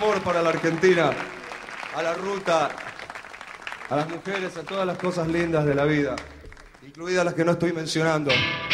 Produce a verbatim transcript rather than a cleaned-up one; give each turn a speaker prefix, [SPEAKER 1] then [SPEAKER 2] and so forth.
[SPEAKER 1] amor para la Argentina, a la ruta, a las mujeres, a todas las cosas lindas de la vida, incluidas las que no estoy mencionando.